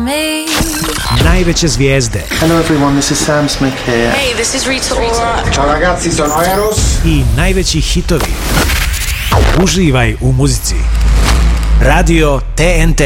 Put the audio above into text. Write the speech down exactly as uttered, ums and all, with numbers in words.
me. Najveće zvijezde. Hello everyone, this is Sam Smith here. Hey, this is Rita Ora. Ciao ragazzi, sono Eros. I najveći hitovi. Uživaj u muzici. Radio T N T.